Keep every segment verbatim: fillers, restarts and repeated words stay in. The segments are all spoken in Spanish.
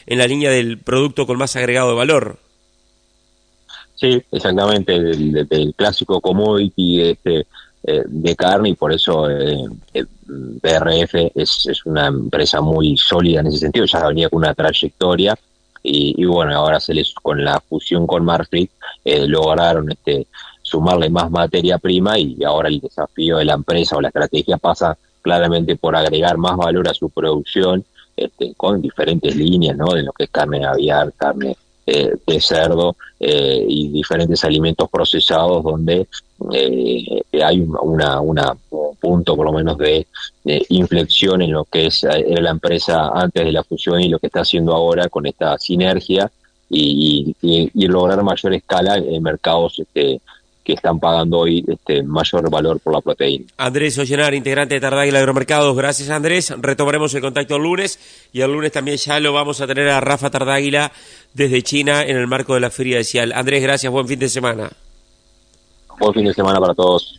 en la línea del producto con más agregado de valor. Sí, exactamente, del, del, del clásico commodity este, eh, de carne, y por eso eh, eh, B R F es, es una empresa muy sólida en ese sentido, ya venía con una trayectoria, y, y bueno, ahora se les, con la fusión con Marfrig, eh, lograron este, sumarle más materia prima, y ahora el desafío de la empresa o la estrategia pasa claramente por agregar más valor a su producción, este, con diferentes líneas, ¿no? De lo que es carne aviar, carne eh, de cerdo, eh, y diferentes alimentos procesados donde eh, hay una, una un punto por lo menos de, de inflexión en lo que es era la empresa antes de la fusión y lo que está haciendo ahora con esta sinergia, y, y, y lograr mayor escala en mercados este, que están pagando hoy este mayor valor por la proteína. Andrés Ollenar, integrante de Tardáguila Agromercados. Gracias, Andrés. Retomaremos el contacto el lunes, y el lunes también ya lo vamos a tener a Rafa Tardáguila desde China en el marco de la Feria de Cial. Andrés, gracias, buen fin de semana. Buen fin de semana para todos.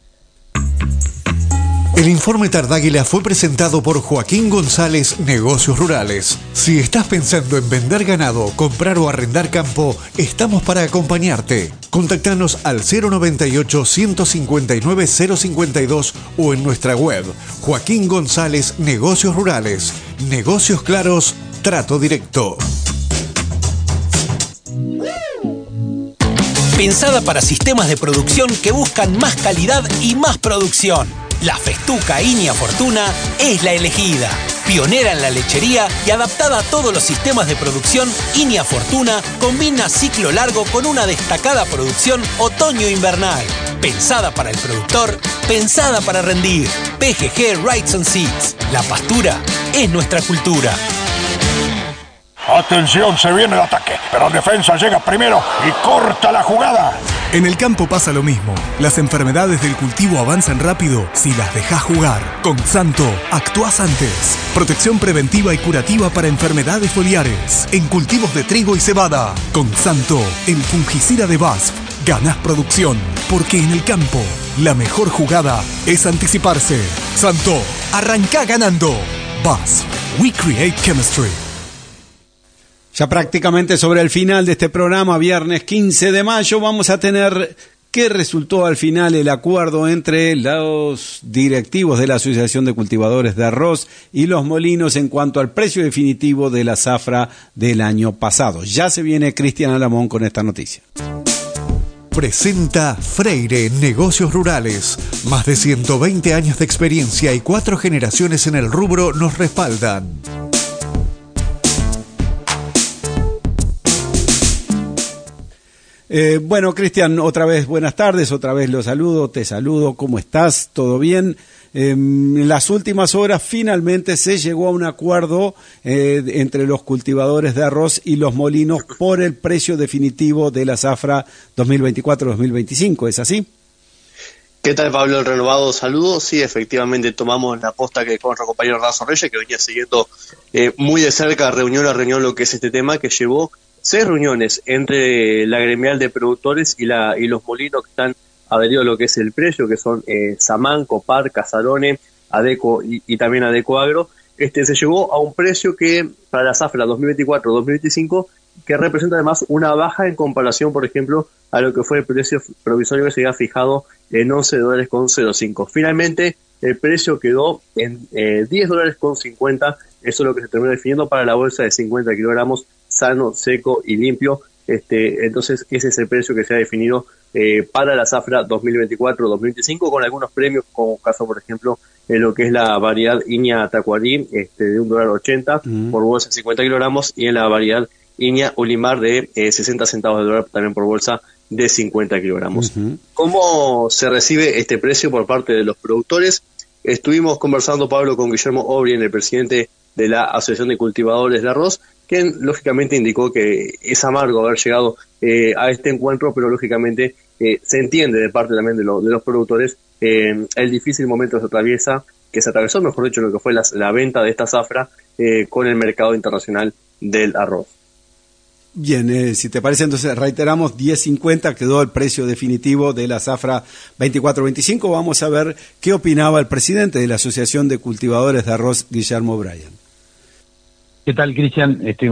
El informe Tardáguila fue presentado por Joaquín González, Negocios Rurales. Si estás pensando en vender ganado, comprar o arrendar campo, estamos para acompañarte. Contactanos al cero noventa y ocho, ciento cincuenta y nueve, cero cincuenta y dos o en nuestra web Joaquín González, Negocios Rurales. Negocios claros, trato directo. Pensada para sistemas de producción que buscan más calidad y más producción. La Festuca Inia Fortuna es la elegida. Pionera en la lechería y adaptada a todos los sistemas de producción, Inia Fortuna combina ciclo largo con una destacada producción otoño-invernal. Pensada para el productor, pensada para rendir. P G G Rights and Seeds. La pastura es nuestra cultura. Atención, se viene el ataque, pero el defensa llega primero y corta la jugada. En el campo pasa lo mismo. Las enfermedades del cultivo avanzan rápido si las dejas jugar. Con Santo, actuás antes. Protección preventiva y curativa para enfermedades foliares. En cultivos de trigo y cebada. Con Santo, el fungicida de B A S F. Ganás producción, porque en el campo, la mejor jugada es anticiparse. Santo, arrancá ganando. B A S F. We create chemistry. Ya prácticamente sobre el final de este programa, viernes quince de mayo, vamos a tener qué resultó al final el acuerdo entre los directivos de la Asociación de Cultivadores de Arroz y los molinos en cuanto al precio definitivo de la zafra del año pasado. Ya se viene Cristian Alamón con esta noticia. Presenta Freire Negocios Rurales. Más de ciento veinte años de experiencia y cuatro generaciones en el rubro nos respaldan. Eh, bueno, Cristian, otra vez buenas tardes, otra vez lo saludo, te saludo, ¿cómo estás? ¿Todo bien? Eh, en las últimas horas finalmente se llegó a un acuerdo eh, entre los cultivadores de arroz y los molinos por el precio definitivo de la zafra dos mil veinticuatro dos mil veinticinco, ¿es así? ¿Qué tal, Pablo? El renovado saludo. Sí, efectivamente tomamos la posta que con nuestro compañero Razo Reyes, que venía siguiendo eh, muy de cerca, reunión a reunión, lo que es este tema, que llevó seis reuniones entre la gremial de productores y la y los molinos que están adheridos a lo que es el precio, que son eh, Samán, Copar, Casarone, Adeco y, y también Adeco Agro. Este se llegó a un precio que para la zafra dos mil veinticuatro dos mil veinticinco, que representa además una baja en comparación, por ejemplo, a lo que fue el precio provisorio que se había fijado en once dólares con cero cinco. Finalmente, el precio quedó en eh, diez dólares con cincuenta. Eso es lo que se terminó definiendo para la bolsa de cincuenta kilogramos, sano, seco y limpio. Este, entonces, ese es el precio que se ha definido eh, para la zafra dos mil veinticuatro dos mil veinticinco, con algunos premios, como caso, por ejemplo, en lo que es la variedad Iña Tacuarí, este, de un dólar ochenta mm. por bolsa de cincuenta kilogramos, y en la variedad Iña Ulimar de eh, sesenta centavos de dólar también por bolsa de cincuenta kilogramos. Uh-huh. ¿Cómo se recibe este precio por parte de los productores? Estuvimos conversando, Pablo, con Guillermo Obrien, el presidente de la Asociación de Cultivadores de Arroz, quien lógicamente indicó que es amargo haber llegado eh, a este encuentro, pero lógicamente eh, se entiende de parte también de, lo, de los productores eh, el difícil momento que se atraviesa, que se atravesó, mejor dicho, lo que fue la, la venta de esta zafra eh, con el mercado internacional del arroz. Bien, eh, si te parece, entonces reiteramos, diez cincuenta quedó el precio definitivo de la zafra veinticuatro veinticinco. Vamos a ver qué opinaba el presidente de la Asociación de Cultivadores de Arroz, Guillermo Bryan. ¿Qué tal, Cristian? Este,